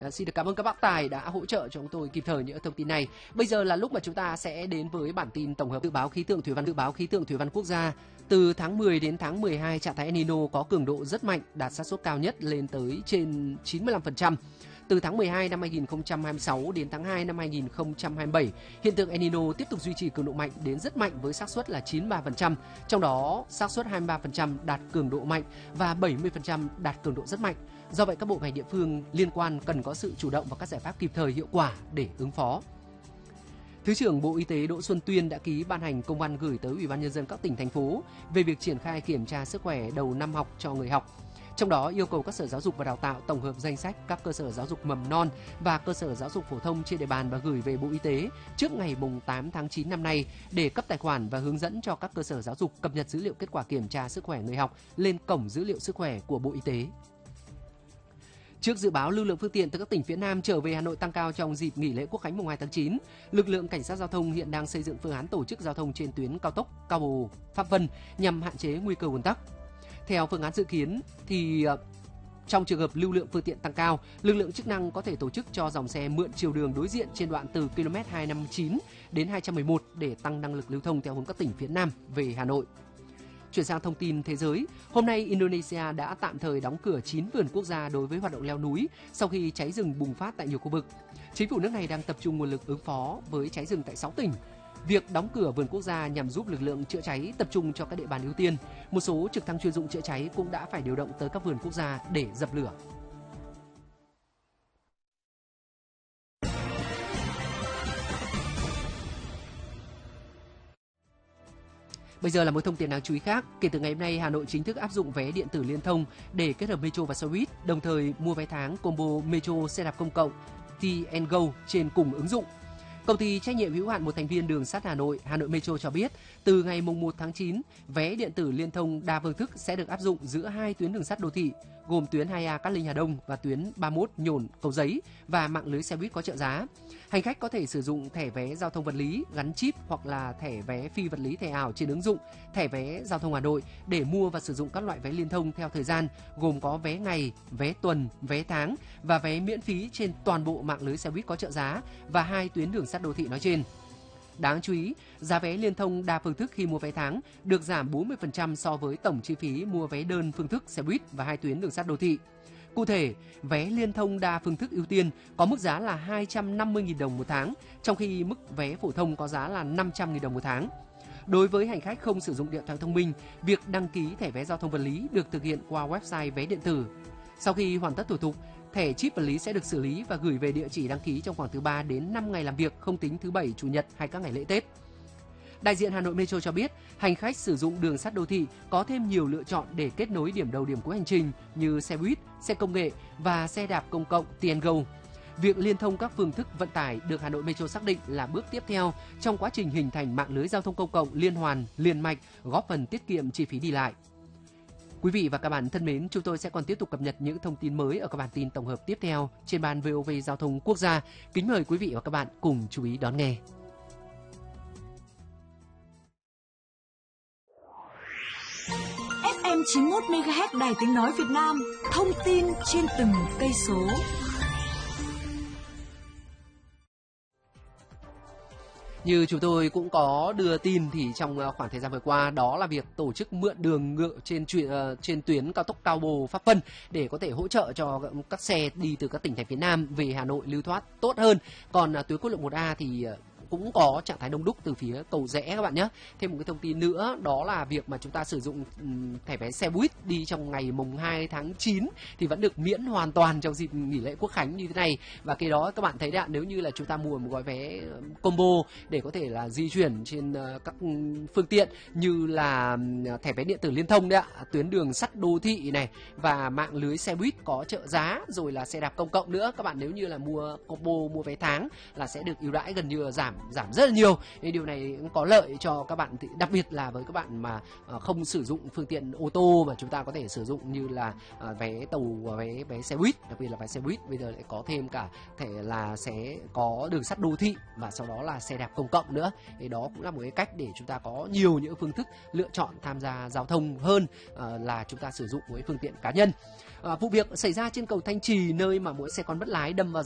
Xin được cảm ơn các bác Tài đã hỗ trợ cho chúng tôi kịp thời những thông tin này. Bây giờ là lúc mà chúng ta sẽ đến với bản tin tổng hợp dự báo khí tượng thủy văn quốc gia. Từ tháng 10 đến tháng 12, trạng thái El Nino có cường độ rất mạnh, đạt xác suất cao nhất lên tới trên 95%. Từ tháng 12 năm 2026 đến tháng 2 năm 2027, hiện tượng El Nino tiếp tục duy trì cường độ mạnh đến rất mạnh với xác suất là 93%, trong đó xác suất 23% đạt cường độ mạnh và 70% đạt cường độ rất mạnh. Do vậy, các bộ ngành địa phương liên quan cần có sự chủ động và các giải pháp kịp thời hiệu quả để ứng phó. Thứ trưởng Bộ Y tế Đỗ Xuân Tuyên đã ký ban hành công văn gửi tới Ủy ban Nhân dân các tỉnh, thành phố về việc triển khai kiểm tra sức khỏe đầu năm học cho người học. Trong đó yêu cầu các sở giáo dục và đào tạo tổng hợp danh sách các cơ sở giáo dục mầm non và cơ sở giáo dục phổ thông trên địa bàn và gửi về Bộ Y tế trước ngày 8 tháng 9 năm nay để cấp tài khoản và hướng dẫn cho các cơ sở giáo dục cập nhật dữ liệu kết quả kiểm tra sức khỏe người học lên cổng dữ liệu sức khỏe của Bộ Y tế. Trước dự báo lưu lượng phương tiện từ các tỉnh phía Nam trở về Hà Nội tăng cao trong dịp nghỉ lễ Quốc khánh mùng 2 tháng 9, lực lượng cảnh sát giao thông hiện đang xây dựng phương án tổ chức giao thông trên tuyến cao tốc Cao Bồ - Pháp Vân nhằm hạn chế nguy cơ ùn tắc. Theo phương án dự kiến thì trong trường hợp lưu lượng phương tiện tăng cao, lực lượng chức năng có thể tổ chức cho dòng xe mượn chiều đường đối diện trên đoạn từ km 259 đến 211 để tăng năng lực lưu thông theo hướng các tỉnh phía Nam về Hà Nội. Chuyển sang thông tin thế giới, hôm nay Indonesia đã tạm thời đóng cửa 9 vườn quốc gia đối với hoạt động leo núi sau khi cháy rừng bùng phát tại nhiều khu vực. Chính phủ nước này đang tập trung nguồn lực ứng phó với cháy rừng tại 6 tỉnh. Việc đóng cửa vườn quốc gia nhằm giúp lực lượng chữa cháy tập trung cho các địa bàn ưu tiên. Một số trực thăng chuyên dụng chữa cháy cũng đã phải điều động tới các vườn quốc gia để dập lửa. Bây giờ là một thông tin đáng chú ý khác. Kể từ ngày hôm nay, Hà Nội chính thức áp dụng vé điện tử liên thông để kết hợp Metro và xe buýt, đồng thời mua vé tháng combo Metro xe đạp công cộng T&Go trên cùng ứng dụng. Công ty trách nhiệm hữu hạn một thành viên đường sắt Hà Nội Metro cho biết, từ ngày 1 tháng 9, vé điện tử liên thông đa phương thức sẽ được áp dụng giữa hai tuyến đường sắt đô thị, gồm tuyến 2A Cát Linh Hà Đông và tuyến 31 Nhổn Cầu Giấy và mạng lưới xe buýt có trợ giá. Hành khách có thể sử dụng thẻ vé giao thông vật lý gắn chip hoặc là thẻ vé phi vật lý thẻ ảo trên ứng dụng thẻ vé giao thông Hà Nội để mua và sử dụng các loại vé liên thông theo thời gian, gồm có vé ngày, vé tuần, vé tháng và vé miễn phí trên toàn bộ mạng lưới xe buýt có trợ giá và hai tuyến đường sắt đô thị nói trên. Đáng chú ý, giá vé liên thông đa phương thức khi mua vé tháng được giảm 40% so với tổng chi phí mua vé đơn phương thức xe buýt và hai tuyến đường sắt đô thị. Cụ thể, vé liên thông đa phương thức ưu tiên có mức giá là 250.000 đồng một tháng, trong khi mức vé phổ thông có giá là 500.000 đồng một tháng. Đối với hành khách không sử dụng điện thoại thông minh, việc đăng ký thẻ vé giao thông vật lý được thực hiện qua website vé điện tử. Sau khi hoàn tất thủ tục, thẻ chip vật lý sẽ được xử lý và gửi về địa chỉ đăng ký trong khoảng từ 3 đến 5 ngày làm việc, không tính thứ Bảy, Chủ nhật hay các ngày lễ Tết. Đại diện Hà Nội Metro cho biết, hành khách sử dụng đường sắt đô thị có thêm nhiều lựa chọn để kết nối điểm đầu điểm cuối hành trình như xe buýt, xe công nghệ và xe đạp công cộng T&Go. Việc liên thông các phương thức vận tải được Hà Nội Metro xác định là bước tiếp theo trong quá trình hình thành mạng lưới giao thông công cộng liên hoàn, liên mạch, góp phần tiết kiệm chi phí đi lại. Quý vị và các bạn thân mến, chúng tôi sẽ còn tiếp tục cập nhật những thông tin mới ở các bản tin tổng hợp tiếp theo trên ban VOV Giao thông Quốc gia. Kính mời quý vị và các bạn cùng chú ý đón nghe. FM 91 MHz Đài Tiếng nói Việt Nam, thông tin trên từng cây số. Như chúng tôi cũng có đưa tin thì trong khoảng thời gian vừa qua, đó là việc tổ chức mượn đường ngựa trên tuyến cao tốc Cao Bồ - Pháp Vân để có thể hỗ trợ cho các xe đi từ các tỉnh thành phía Nam về Hà Nội lưu thoát tốt hơn. Còn tuyến quốc lộ 1A thì cũng có trạng thái đông đúc từ phía cầu Rẽ các bạn nhé. Thêm một cái thông tin nữa, đó là việc mà chúng ta sử dụng thẻ vé xe buýt đi trong ngày mùng 2 tháng 9 thì vẫn được miễn hoàn toàn trong dịp nghỉ lễ Quốc khánh như thế này. Và cái đó các bạn thấy đấy, nếu như là chúng ta mua một gói vé combo để có thể là di chuyển trên các phương tiện như là thẻ vé điện tử liên thông đấy ạ, tuyến đường sắt đô thị này và mạng lưới xe buýt có trợ giá, rồi là xe đạp công cộng nữa. Các bạn nếu như là mua combo, mua vé tháng là sẽ được ưu đãi gần như là giảm giảm rất là nhiều. Nên điều này cũng có lợi cho các bạn, đặc biệt là với các bạn mà không sử dụng phương tiện ô tô mà chúng ta có thể sử dụng như là vé tàu, vé xe buýt, đặc biệt là vé xe buýt bây giờ lại có thêm cả thể là sẽ có đường sắt đô thị và sau đó là xe đạp công cộng nữa. Thì đó cũng là một cái cách để chúng ta có nhiều những phương thức lựa chọn tham gia giao thông hơn là chúng ta sử dụng một phương tiện cá nhân. Vụ việc xảy ra trên cầu Thanh Trì, nơi mà mỗi xe con mất lái đâm vào